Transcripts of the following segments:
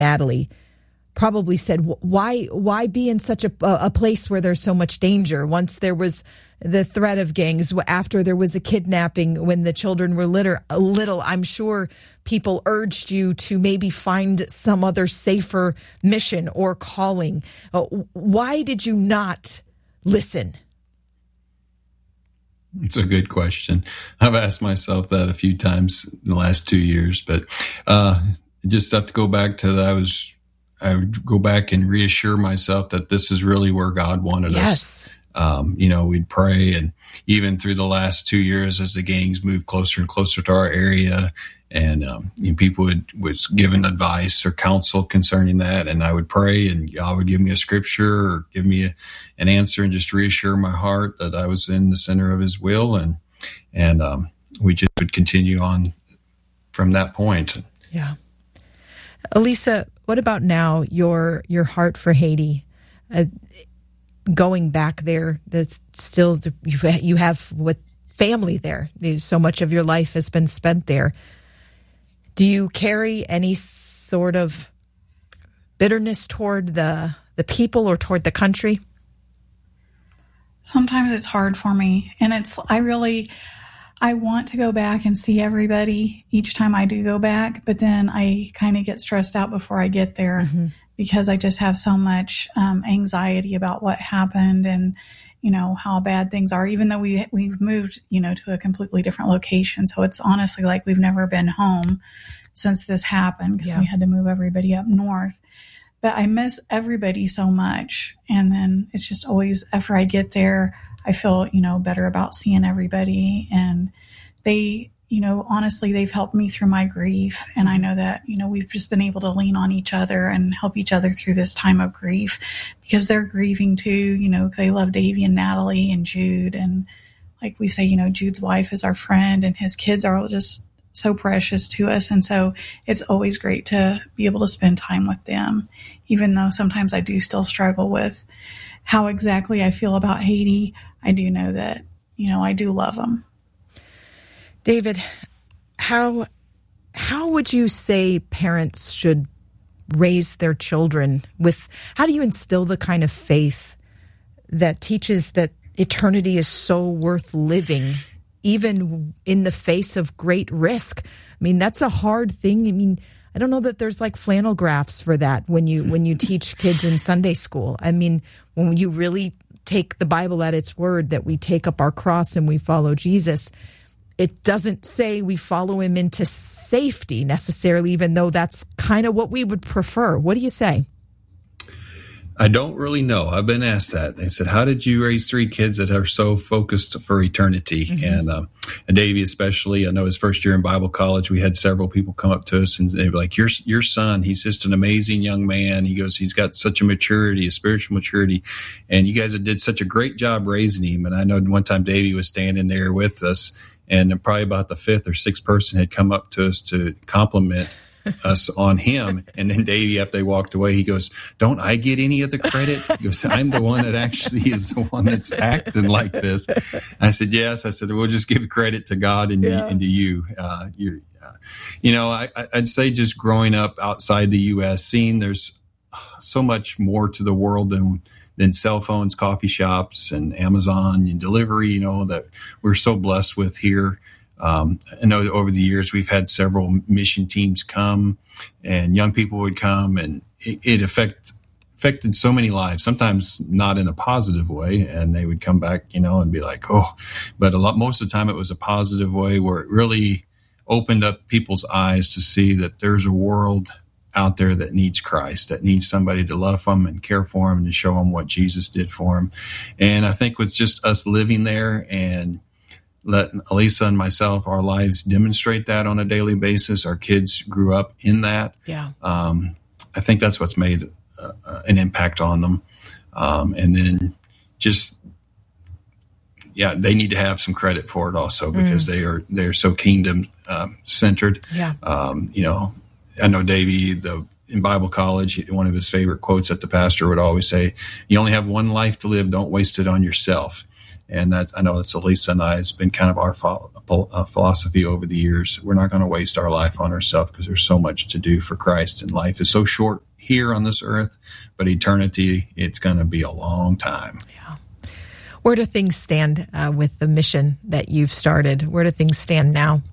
Natalie probably said, why be in such a place where there's so much danger? Once there was the threat of gangs, after there was a kidnapping when the children were little, I'm sure people urged you to maybe find some other safer mission or calling. Why did you not listen? It's a good question. I've asked myself that a few times in the last 2 years, but just have to go back to that. I would go back and reassure myself that this is really where God wanted us. We'd pray, and even through the last 2 years, as the gangs moved closer and closer to our area, and people was given advice or counsel concerning that, and I would pray, and God would give me a scripture or give me an answer, and just reassure my heart that I was in the center of His will, and we just would continue on from that point. Yeah. Elisa, what about now, your heart for Haiti? Going back there, that's still, you have what family there. So much of your life has been spent there. Do you carry any sort of bitterness toward the people or toward the country? Sometimes it's hard for me, and I want to go back and see everybody each time I do go back, but then I kind of get stressed out before I get there because I just have so much anxiety about what happened and, how bad things are, even though we've moved, to a completely different location. So it's honestly like we've never been home since this happened because we had to move everybody up north. But I miss everybody so much. And then it's just always after I get there, I feel, better about seeing everybody. And they, honestly, they've helped me through my grief. And I know that, we've just been able to lean on each other and help each other through this time of grief because they're grieving too. They love Davy and Natalie and Jude. And like we say, Jude's wife is our friend and his kids are all just so precious to us. And so it's always great to be able to spend time with them, even though sometimes I do still struggle with how exactly I feel about Haiti. I do know that, I do love them. David, how would you say parents should raise their children with, how do you instill the kind of faith that teaches that eternity is so worth living, even in the face of great risk? I mean, that's a hard thing. I mean, I don't know that there's like flannel graphs for that when you teach kids in Sunday school. I mean, when you really take the Bible at its word that we take up our cross and we follow Jesus, it doesn't say we follow him into safety necessarily, even though that's kind of what we would prefer. What do you say? I don't really know. I've been asked that. They said, how did you raise 3 kids that are so focused for eternity? And Davey especially, I know his first year in Bible college, we had several people come up to us and they were like, your son, he's just an amazing young man. He goes, he's got such a maturity, a spiritual maturity. And you guys did such a great job raising him. And I know one time Davey was standing there with us and probably about the 5th or 6th person had come up to us to compliment us on him. And then Davey, after they walked away, he goes, don't I get any of the credit? He goes, I'm the one that actually is the one that's acting like this. I said, yes. I said, we'll just give credit to God and to you. I'd say just growing up outside the U.S., seeing there's so much more to the world than cell phones, coffee shops, and Amazon and delivery, that we're so blessed with here. I know over the years we've had several mission teams come and young people would come and it affected so many lives, sometimes not in a positive way. And they would come back, and be like, but most of the time it was a positive way where it really opened up people's eyes to see that there's a world out there that needs Christ, that needs somebody to love them and care for them and to show them what Jesus did for them. And I think with just us living there and let Elisa and myself, our lives demonstrate that on a daily basis. Our kids grew up in that. Yeah. I think that's what's made an impact on them. And then they need to have some credit for it also because they're so kingdom centered. Yeah. I know Davey, in Bible college, one of his favorite quotes that the pastor would always say, you only have one life to live. Don't waste it on yourself. And that, I know that's Elisa and I, has been kind of our philosophy over the years. We're not going to waste our life on ourselves, because there's so much to do for Christ, and life is so short here on this earth, but eternity, it's going to be a long time. Yeah. Where do things stand with the mission that you've started? Where do things stand now?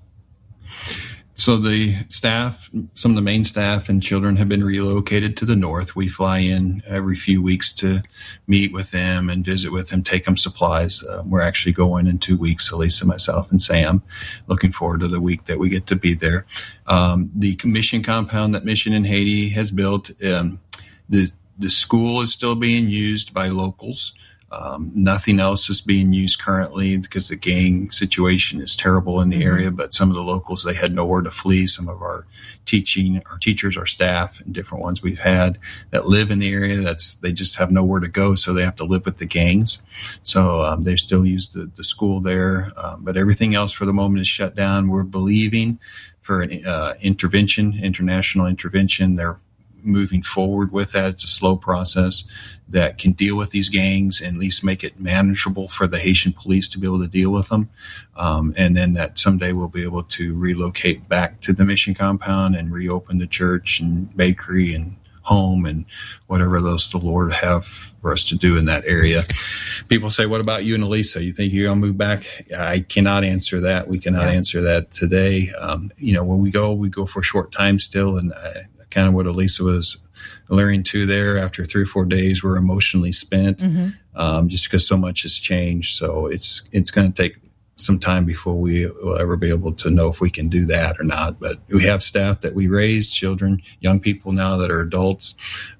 So the staff, some of the main staff and children have been relocated to the north. We fly in every few weeks to meet with them and visit with them, take them supplies. We're actually going in 2 weeks, Elisa, myself, and Sam. Looking forward to the week that we get to be there. The mission compound that Mission in Haiti has built, the school is still being used by locals. Nothing else is being used currently because the gang situation is terrible in the area, but some of the locals, they had nowhere to flee. Some of our teachers, our staff, and different ones we've had that live in the area, they just have nowhere to go, so they have to live with the gangs. So they still use the school there, but everything else for the moment is shut down. We're believing for an international intervention. They're moving forward with that. It's a slow process that can deal with these gangs and at least make it manageable for the Haitian police to be able to deal with them. And then that someday we'll be able to relocate back to the mission compound and reopen the church and bakery and home and whatever else the Lord have for us to do in that area. People say, what about you and Elisa? You think you're going to move back? I cannot answer that. We cannot answer that today. When we go for a short time still, and kind of what Elisa was alluring to there. After 3 or 4 days, we're emotionally spent, just because so much has changed. So it's going to take some time before we will ever be able to know if we can do that or not. But we have staff that we raised, children, young people now that are adults.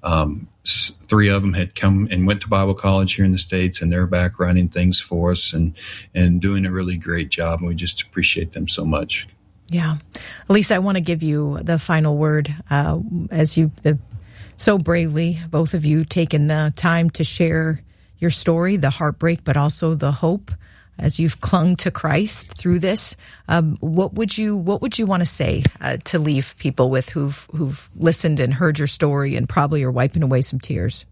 3 of them had come and went to Bible college here in the States, and they're back running things for us and doing a really great job. And we just appreciate them so much. Yeah. Elisa, I want to give you the final word as you so bravely, both of you, taken the time to share your story, the heartbreak, but also the hope as you've clung to Christ through this. What would you want to say to leave people with who've listened and heard your story and probably are wiping away some tears?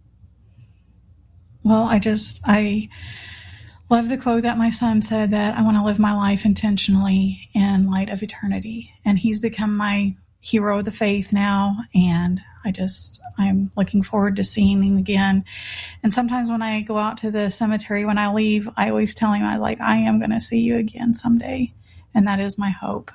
Well, I love the quote that my son said, that I want to live my life intentionally in light of eternity. And he's become my hero of the faith now. And I'm looking forward to seeing him again. And sometimes when I go out to the cemetery, when I leave, I always tell him, I am going to see you again someday. And that is my hope.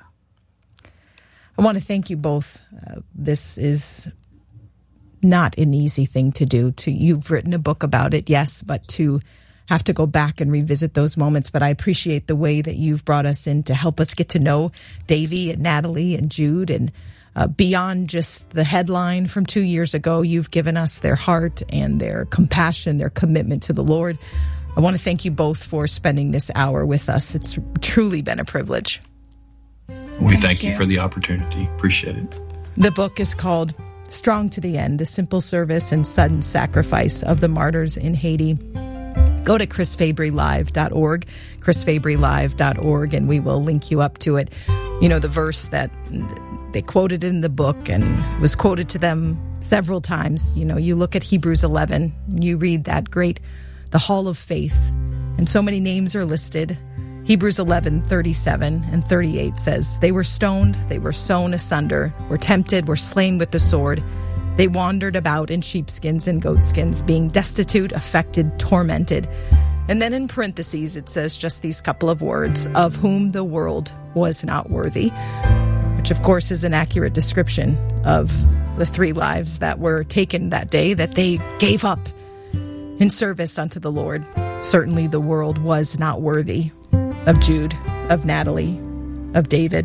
I want to thank you both. This is not an easy thing to do. You've written a book about it, yes, but to have to go back and revisit those moments. But I appreciate the way that you've brought us in to help us get to know Davy and Natalie and Jude. And beyond just the headline from 2 years ago, you've given us their heart and their compassion, their commitment to the Lord. I want to thank you both for spending this hour with us. It's truly been a privilege. We thank you for the opportunity. Appreciate it. The book is called Strong to the End, The Simple Service and Sudden Sacrifice of the Martyrs in Haiti. Go to chrisfabrylive.org, chrisfabrylive.org, and we will link you up to it. The verse that they quoted in the book and was quoted to them several times. You look at Hebrews 11, you read that great, the Hall of Faith, and so many names are listed. Hebrews 11:37 and 38 says, they were stoned, they were sown asunder, were tempted, were slain with the sword. They wandered about in sheepskins and goatskins, being destitute, affected, tormented. And then in parentheses, it says just these couple of words, of whom the world was not worthy, which of course is an accurate description of the 3 lives that were taken that day, that they gave up in service unto the Lord. Certainly the world was not worthy of Jude, of Natalie, of David.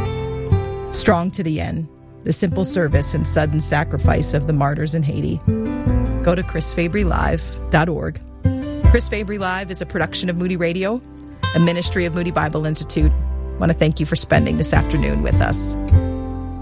Strong to the end. The simple service and sudden sacrifice of the martyrs in Haiti. Go to chrisfabrylive.org. Chris Fabry Live is a production of Moody Radio, a ministry of Moody Bible Institute. I want to thank you for spending this afternoon with us.